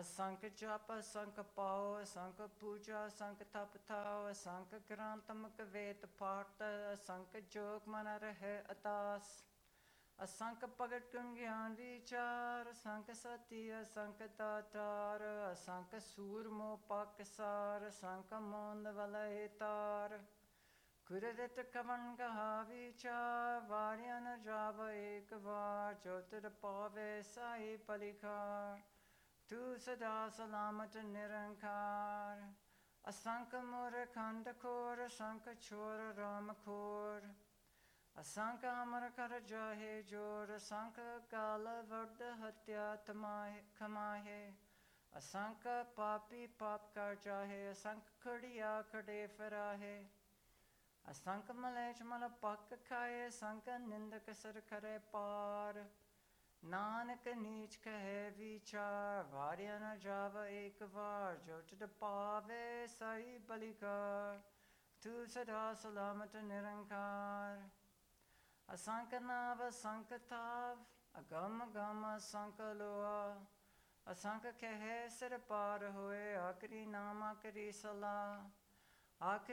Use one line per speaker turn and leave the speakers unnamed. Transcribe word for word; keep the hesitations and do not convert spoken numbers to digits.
ਅਸੰਖ ਜਪ ਅਸੰਖ ਪਾਉ ਅਸੰਖ ਪੂਜਾ ਅਸੰਖ ਤਪ ਥਾਉ ਅਸੰਖ ਗ੍ਰੰਥਮਕ ਵੇਦ ਪਾਠ ਅਸੰਖ ਜੋਗ ਮਨ ਰਹਿ ਅਤਾਸ ਅਸੰਖ ਭਗਤ ਗੁਣ ਗਿਆਨ ਵਿਚਾਰ ਅਸੰਖ ਸਤੀ ਅਸੰਖ ਦਾਤਾਰ ਅਸੰਖ ਸੂਰਮੋ ਪਾਕਸਾਰ ਅਸੰਖ ਮੋਂਦ ਵਲੈ ਤਾਰ ਗੁਰਦਿਤ ਕਵਨ ਕਹਾ ਵਿਚਾਰ ਵਾਰਿਆ ਨ ਜਾਵ ਏਕ ਵਾਰ ਜੋ ਤਿਰ ਪਾਵੇ ਸਾਈ ਪਲਿਕਾਰ ਤੂੰ ਸਦਾ ਸਲਾਮਤ ਨਿਰੰਕਾਰ ਅਸੰਖ ਮੋਰ ਖੰਡ ਖੋਰ ਅਸੰਖ ਛੋਰ ਰਾਮ ਖੋਰ ਅਸੰਖ ਅਮਰ ਕਰ ਜਾਹੇ ਜੋਰ ਅਸੰਖ ਕਾਲ ਵਰਦ ਹਤਿਆ ਤਮਾਹੇ ਖਮਾਹੇ ਅਸੰਖ ਪਾਪੀ ਪਾਪ ਕਰ ਜਾਹੇ ਅਸੰਖ ਖੜਿਆ ਖੜੇ ਫਰਾਹੇ ਅਸੰਖ ਮਲੇਛ ਮਲ ਪੱਕ ਖਾਏ ਅਸੰਖ ਨਿੰਦਕ ਸਰ ਕਰੇ ਪਾਰ ਨਾਨਕ ਨੀਚ ਕਹੇ ਵਿਚਾਰ ਵਾਰਿਆ ਨ ਜਾਵ ਏਕ ਵਾਰ ਜੋ ਤਿਤ ਪਾਵੇ ਸਾਈ ਬਲਿਕਾਰ ਤੂੰ ਸਦਾ ਸਲਾਮਤ ਨਿਰੰਕਾਰ ਅਸੰਖ ਨਾਵ ਅਸੰਖ ਤਾਵ ਅਗਮ ਗਮ ਅਸੰਖ ਲੋਆ ਅਸੰਖ ਕਹੇ ਸਿਰ ਪਾਰ ਹੋਏ ਆਖਰੀ ਨਾਮ ਆਖਰੀ ਸਲਾਹ ਆਖਰੀ